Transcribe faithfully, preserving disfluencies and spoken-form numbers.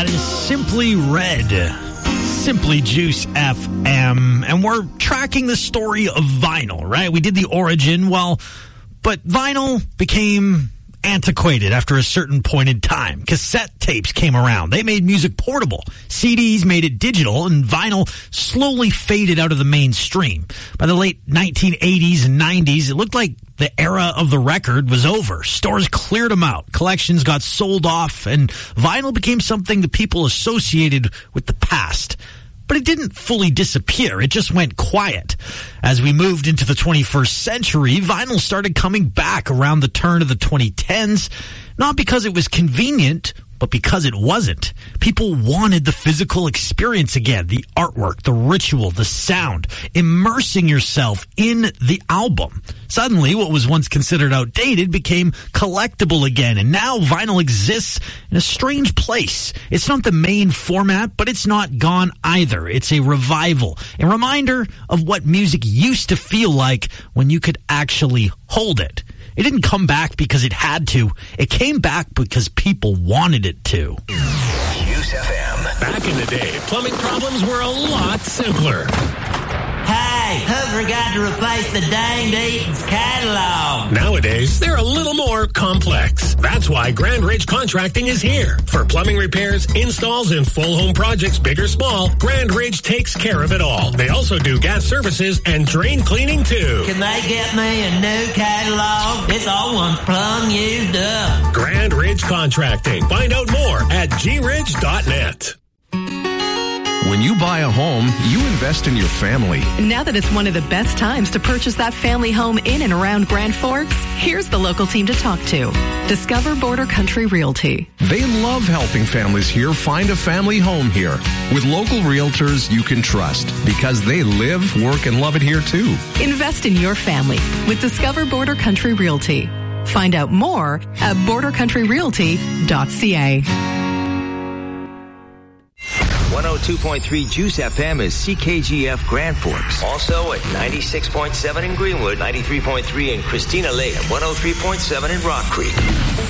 That is Simply Red, Simply Juice F M, and we're tracking the story of vinyl, right? We did the origin, well, but vinyl became antiquated after a certain point in time. Cassette tapes came around. They made music portable. C Ds made it digital, and vinyl slowly faded out of the mainstream. By the late nineteen eighties and nineties, it looked like the era of the record was over. Stores cleared them out. Collections got sold off, and vinyl became something that people associated with the past. But it didn't fully disappear. It just went quiet. As we moved into the twenty-first century, vinyl started coming back around the turn of the twenty tens, not because it was convenient, but because it wasn't. People wanted the physical experience again, the artwork, the ritual, the sound, immersing yourself in the album. Suddenly, what was once considered outdated became collectible again, and now vinyl exists in a strange place. It's not the main format, but it's not gone either. It's a revival, a reminder of what music used to feel like when you could actually hold it. It didn't come back because it had to. It came back because people wanted it to. Juice F M. Back in the day, plumbing problems were a lot simpler. Hey, who forgot to replace the danged Eaton's catalog? Nowadays, they're a little more complex. That's why Grand Ridge Contracting is here. For plumbing repairs, installs, and full home projects, big or small, Grand Ridge takes care of it all. They also do gas services and drain cleaning, too. Can they get me a new catalog? This old one's plumb used up. Grand Ridge Contracting. Find out more at g ridge dot net. When you buy a home, you invest in your family. Now that it's one of the best times to purchase that family home in and around Grand Forks, here's the local team to talk to. Discover Border Country Realty. They love helping families here find a family home here with local realtors you can trust because they live, work, and love it here too. Invest in your family with Discover Border Country Realty. Find out more at border country realty dot c a. one oh two point three Juice F M is C K G F Grand Forks. Also at ninety-six point seven in Greenwood, ninety-three point three in Christina Lake, and one oh three point seven in Rock Creek.